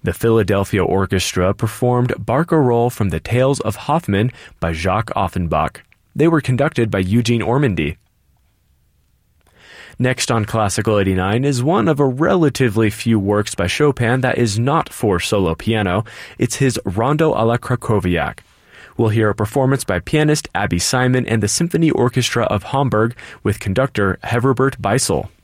The Philadelphia Orchestra performed Barcarolle from the Tales of Hoffmann by Jacques Offenbach. They were conducted by Eugene Ormandy. Next on Classical 89 is one of a relatively few works by Chopin that is not for solo piano. It's his Rondo à la Krakowiak. We'll hear a performance by pianist Abby Simon and the Symphony Orchestra of Hamburg with conductor Herbert Beisel.